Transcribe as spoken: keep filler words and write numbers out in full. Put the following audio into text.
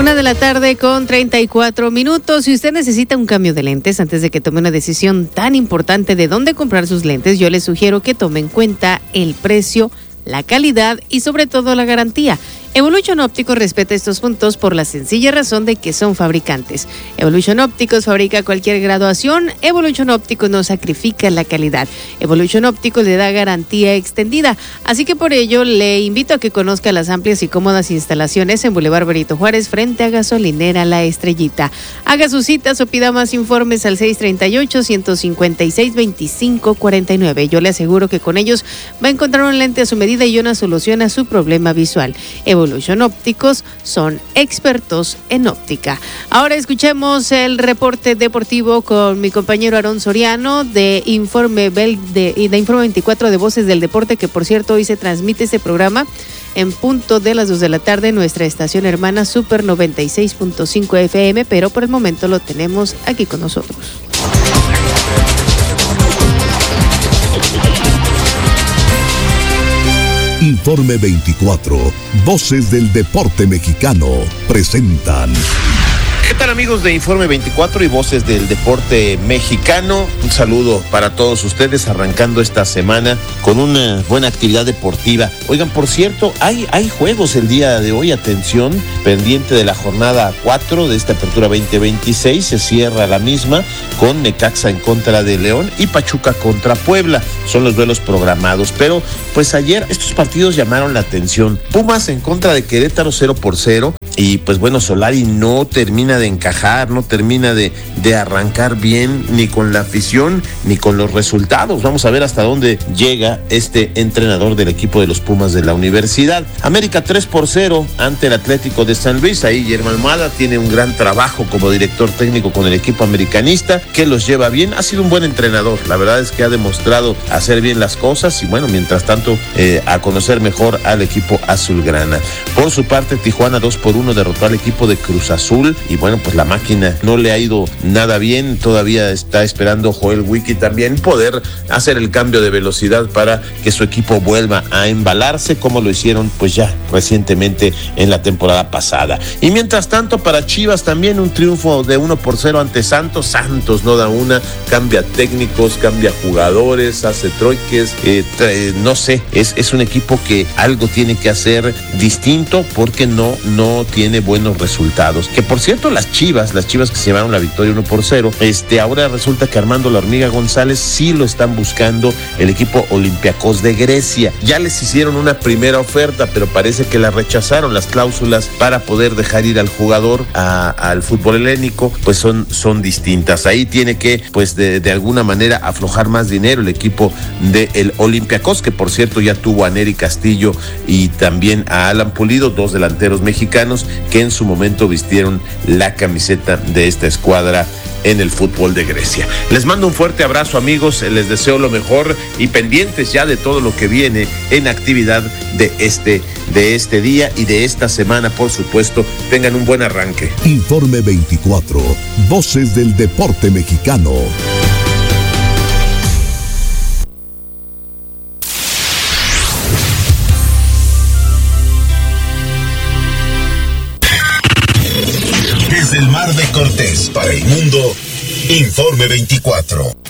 Una de la tarde con treinta y cuatro minutos. Si usted necesita un cambio de lentes antes de que tome una decisión tan importante de dónde comprar sus lentes, yo le sugiero que tome en cuenta el precio, la calidad y sobre todo la garantía. Evolution Ópticos respeta estos puntos por la sencilla razón de que son fabricantes. Evolution Ópticos fabrica cualquier graduación. Evolution Ópticos no sacrifica la calidad. Evolution Ópticos le da garantía extendida. Así que por ello le invito a que conozca las amplias y cómodas instalaciones en Boulevard Benito Juárez frente a Gasolinera La Estrellita. Haga sus citas o pida más informes al seis tres ocho, uno cinco seis, dos cinco cuatro nueve. Yo le aseguro que con ellos va a encontrar un lente a su medida y una solución a su problema visual. Evolution Ópticos son expertos en óptica. Ahora escuchemos el reporte deportivo con mi compañero Aarón Soriano de Informe Bel de, de Informe veinticuatro de Voces del Deporte, que por cierto hoy se transmite este programa en punto de las dos de la tarde en nuestra estación hermana Super noventa y seis punto cinco F M, pero por el momento lo tenemos aquí con nosotros. Informe veinticuatro, Voces del Deporte Mexicano, presentan. ¿Qué tal, amigos de Informe veinticuatro y Voces del Deporte Mexicano? Un saludo para todos ustedes, arrancando esta semana con una buena actividad deportiva. Oigan, por cierto, hay, hay juegos el día de hoy, atención, pendiente de la jornada cuatro de esta apertura veinte veintiséis, se cierra la misma con Necaxa en contra de León y Pachuca contra Puebla, son los duelos programados, pero pues ayer estos partidos llamaron la atención. Pumas en contra de Querétaro cero por cero, y pues bueno, Solari no termina de encajar, no termina de, de arrancar bien ni con la afición ni con los resultados. Vamos a ver hasta dónde llega este entrenador del equipo de los Pumas de la Universidad. América tres por cero ante el Atlético de San Luis. Ahí Guillermo Almada tiene un gran trabajo como director técnico con el equipo americanista, que los lleva bien. Ha sido un buen entrenador, la verdad es que ha demostrado hacer bien las cosas y bueno, mientras tanto eh, a conocer mejor al equipo azulgrana. Por su parte, Tijuana dos por uno derrotó al equipo de Cruz Azul y bueno, pues la máquina no le ha ido nada bien. Todavía está esperando Joel Wiki también poder hacer el cambio de velocidad para que su equipo vuelva a embalarse, como lo hicieron pues ya recientemente en la temporada pasada. Y mientras tanto, para Chivas también un triunfo de uno por cero ante Santos. Santos no da una, cambia técnicos, cambia jugadores, hace troiques, eh, tra- no sé, es, es un equipo que algo tiene que hacer distinto porque no, no tiene buenos resultados. Que por cierto, las Chivas, las Chivas que se llevaron la victoria uno por cero, este, ahora resulta que Armando La Hormiga González sí lo están buscando el equipo Olympiacos de Grecia. Ya les hicieron una primera oferta, pero parece que la rechazaron. Las cláusulas para poder dejar ir al jugador a, al fútbol helénico, pues son, son distintas. Ahí tiene que, pues de, de alguna manera, aflojar más dinero el equipo del Olympiacos, que por cierto ya tuvo a Nery Castillo y también a Alan Pulido, dos delanteros mexicanos que en su momento vistieron la camiseta de esta escuadra en el fútbol de Grecia. Les mando un fuerte abrazo, amigos, les deseo lo mejor y pendientes ya de todo lo que viene en actividad de este, de este día y de esta semana, por supuesto. Tengan un buen arranque. Informe veinticuatro, Voces del Deporte Mexicano. Desde el Mar de Cortés para el mundo, Informe veinticuatro.